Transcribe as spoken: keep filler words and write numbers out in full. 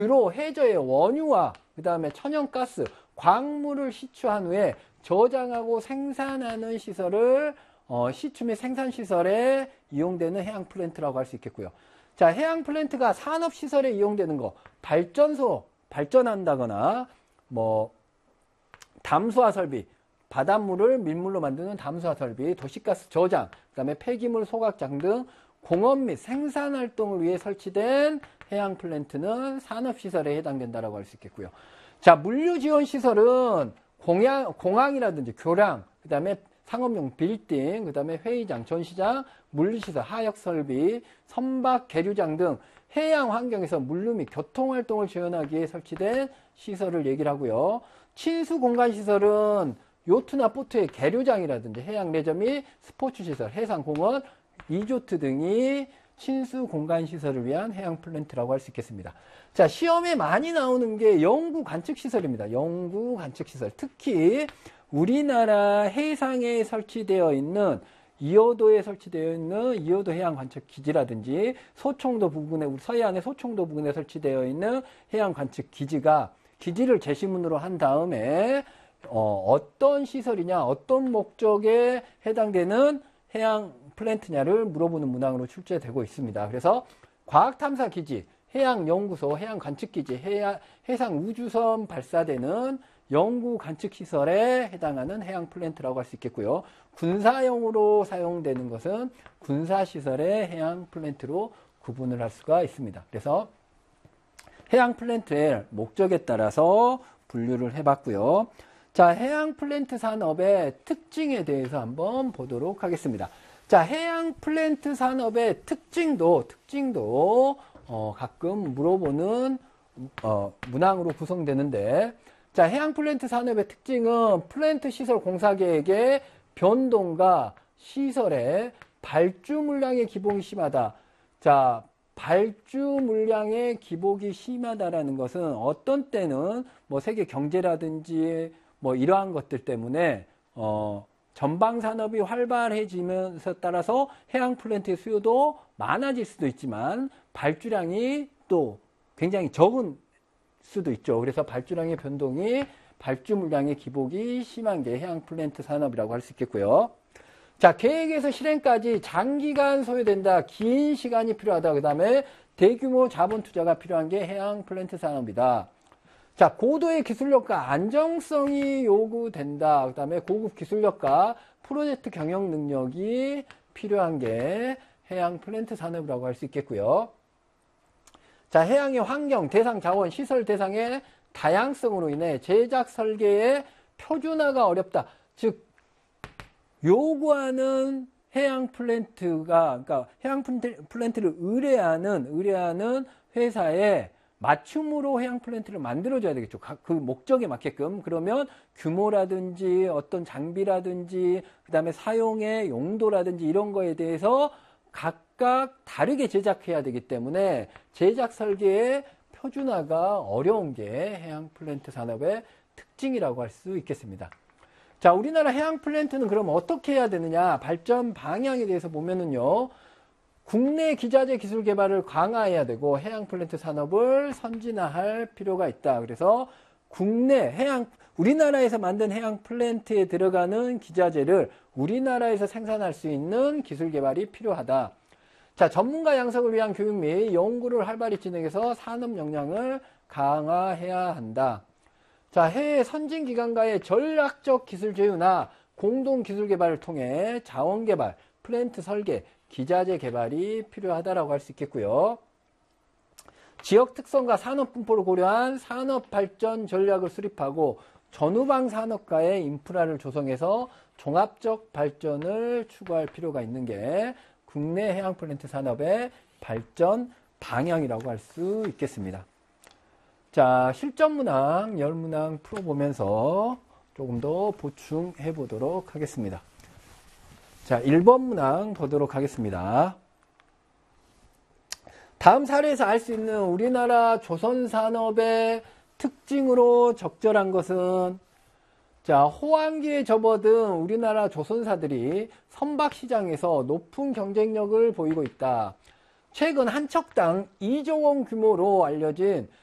주로 해저의 원유와 그 다음에 천연가스, 광물을 시추한 후에 저장하고 생산하는 시설을 어, 시추 및 생산 시설에 이용되는 해양 플랜트라고 할 수 있겠고요. 자, 해양 플랜트가 산업 시설에 이용되는 거, 발전소 발전한다거나 뭐 담수화 설비, 바닷물을 밀물로 만드는 담수화 설비, 도시가스 저장, 그 다음에 폐기물 소각장 등 공업 및 생산 활동을 위해 설치된 해양 플랜트는 산업시설에 해당된다고 할 수 있겠고요. 자, 물류 지원 시설은 공항, 공항이라든지 교량, 그 다음에 상업용 빌딩, 그 다음에 회의장, 전시장, 물류시설, 하역설비, 선박, 계류장 등 해양 환경에서 물류 및 교통활동을 지원하기 위해 설치된 시설을 얘기를 하고요. 친수 공간 시설은 요트나 보트의 계류장이라든지 해양 레저 및 스포츠 시설, 해상 공원, 리조트 등이 친수 공간 시설을 위한 해양 플랜트라고 할 수 있겠습니다. 자, 시험에 많이 나오는 게 연구 관측 시설입니다. 연구 관측 시설. 특히 우리나라 해상에 설치되어 있는 이호도에 설치되어 있는 이호도 해양 관측 기지라든지 소총도 부근에, 우리 서해안의 소총도 부근에 설치되어 있는 해양 관측 기지가 기지를 제시문으로 한 다음에 어, 어떤 시설이냐, 어떤 목적에 해당되는 해양 플랜트냐를 물어보는 문항으로 출제되고 있습니다. 그래서 과학탐사기지, 해양연구소, 해양관측기지, 해양, 해상우주선 발사되는 연구관측시설에 해당하는 해양 플랜트라고 할 수 있겠고요. 군사용으로 사용되는 것은 군사시설의 해양 플랜트로 구분을 할 수가 있습니다. 그래서 해양 플랜트의 목적에 따라서 분류를 해봤고요. 자, 해양 플랜트 산업의 특징에 대해서 한번 보도록 하겠습니다. 자, 해양 플랜트 산업의 특징도, 특징도, 어, 가끔 물어보는, 어, 문항으로 구성되는데, 자, 해양 플랜트 산업의 특징은 플랜트 시설 공사 계획의 변동과 시설의 발주 물량의 기복이 심하다. 자, 발주 물량의 기복이 심하다라는 것은 어떤 때는 뭐 세계 경제라든지 뭐 이러한 것들 때문에, 어, 전방 산업이 활발해지면서 따라서 해양 플랜트의 수요도 많아질 수도 있지만 발주량이 또 굉장히 적은 수도 있죠. 그래서 발주량의 변동이 발주 물량의 기복이 심한 게 해양 플랜트 산업이라고 할 수 있겠고요. 자, 계획에서 실행까지 장기간 소요된다. 긴 시간이 필요하다. 그 다음에 대규모 자본 투자가 필요한 게 해양 플랜트 산업이다. 자, 고도의 기술력과 안정성이 요구된다. 그 다음에 고급 기술력과 프로젝트 경영 능력이 필요한 게 해양 플랜트 산업이라고 할 수 있겠고요. 자, 해양의 환경, 대상 자원, 시설 대상의 다양성으로 인해 제작 설계의 표준화가 어렵다. 즉, 요구하는 해양 플랜트가, 그러니까 해양 플랜트를 의뢰하는, 의뢰하는 회사의 맞춤으로 해양 플랜트를 만들어줘야 되겠죠. 그 목적에 맞게끔. 그러면 규모라든지 어떤 장비라든지 그 다음에 사용의 용도라든지 이런 거에 대해서 각각 다르게 제작해야 되기 때문에 제작 설계의 표준화가 어려운 게 해양 플랜트 산업의 특징이라고 할 수 있겠습니다. 자, 우리나라 해양 플랜트는 그럼 어떻게 해야 되느냐? 발전 방향에 대해서 보면은요. 국내 기자재 기술 개발을 강화해야 되고 해양 플랜트 산업을 선진화할 필요가 있다. 그래서 국내 해양, 우리나라에서 만든 해양 플랜트에 들어가는 기자재를 우리나라에서 생산할 수 있는 기술 개발이 필요하다. 자, 전문가 양성을 위한 교육 및 연구를 활발히 진행해서 산업 역량을 강화해야 한다. 자, 해외 선진기관과의 전략적 기술 제휴나 공동 기술 개발을 통해 자원 개발, 플랜트 설계, 기자재 개발이 필요하다라고 할 수 있겠고요. 지역 특성과 산업 분포를 고려한 산업 발전 전략을 수립하고 전후방 산업과의 인프라를 조성해서 종합적 발전을 추구할 필요가 있는 게 국내 해양 플랜트 산업의 발전 방향이라고 할 수 있겠습니다. 자, 실전 문항, 열 문항 풀어보면서 조금 더 보충해 보도록 하겠습니다. 자, 일 번 문항 보도록 하겠습니다. 다음 사례에서 알 수 있는 우리나라 조선산업의 특징으로 적절한 것은, 자, 호황기에 접어든 우리나라 조선사들이 선박시장에서 높은 경쟁력을 보이고 있다. 최근 한 척당 이조 원 규모로 알려진